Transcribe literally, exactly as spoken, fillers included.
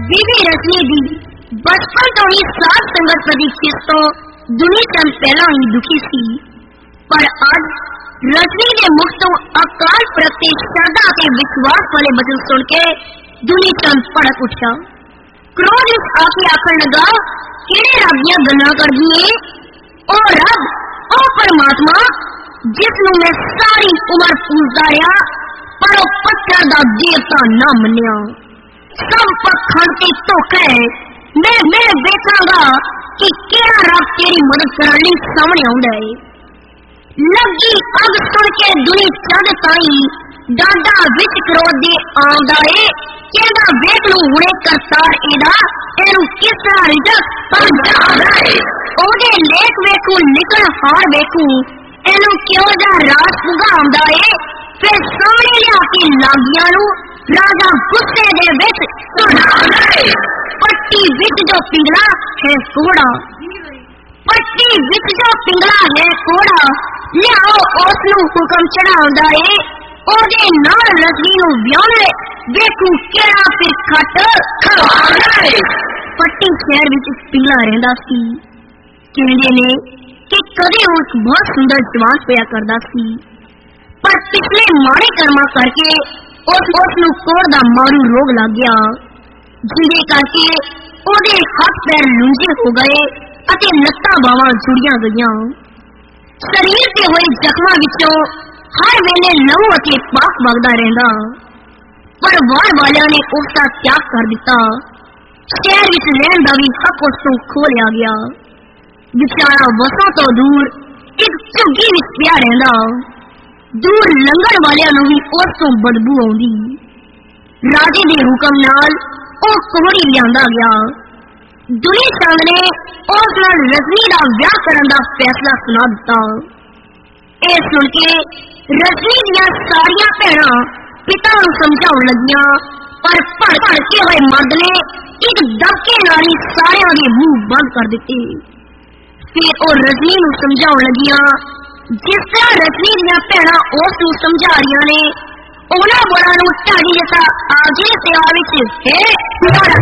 बीवी रजनी दी बचपन तो ही साथ संगत प्रति तो दुनिया चंद पहला ही दुखी सी, पर आज रजनी के मुख तो अकाल प्रति श्रद्धा के विश्वास वाले वचन सुन के दुनिया चंद पड़क उठा। क्रोध इस आके आखर लगा कि रब दियां गल्लां कर दिए, ओ रब, ओ परमात्मा जिसनू मैं सारी उम्र पूजदा रहा पर ओ पत्थर दा देवता ना मन्निया। सब पखंड ते धोखा है। मैं मैं देखांगा कि केड़ा रब तेरी मदद करने लई सामने आउंदा है। लगी अग सुन के दुनी चंद ताई डाडा विच क्रोध दे आंदा है। कहंदा वेख लू हुणे करतार एदा एनू किस तरह रिजक समझांदा है। ओदे लेख वेखू निकल हार वेखू एनू क्यों जा रास पुगांदा है। फिर सामने लिया के लागियां नू राजा गुस्से दे विच सुनांदा है। पट्टी विच जो पिंगला है कोड़ा, पट्टी विच जो पिंगला है कोड़ा, लियाओ उसनू हुक्म चढ़ांदा है। ओदे नाल रजनी नू ब्याहने देखू केड़ा फिर खट खवांदा है। पट्टी शहर विच पिंगला रहिंदा सी। कहंदे ने कि कदे उस बहुत सुंदर जवान होया करदा सी, पर पिछले माड़े कर्मा करके उस उसनू कोड़ दा मारू रोग लग गया, जिहदे करके ओदे हाथ पैर लूंजे हो गए अते लत्तां बावां जुड़ियां गईयां। शरीर ते होए जख्मां विचों हर वेले लहू अते पाक वगदा रहिंदा, पर वार वालियां ने उसका त्याग कर दिता। शहर विच रहण दा भी हक उस तों खो लिया गया। बेचारा वसों तो दूर एक झुग्गी विच पिया रहिंदा। दूर लंघण वालियां नूं भी उस तों बदबू आउंदी। राजे दे हुक्म नाल ओ कोहड़ी लियांदा गया। दुनी चंद ने उस नाल रजनी दा विआह करन दा फैसला सुना दिता। ए सुन के रजनी दियां सारियां भैणां पिता नूं समझाउण लगियां, पर भड़ भड़ के होए मर्द ने एक दबके नाल ही सारियां दे मूंह बंद कर दिते। फिर ओ रजनी नूं समझाउण लगियां जिस तरह रजनी दियां भैणां उस नूं समझा रहियां ने। उन्हां बोलां नूं ढाडी जैसा आजे सेवा विच है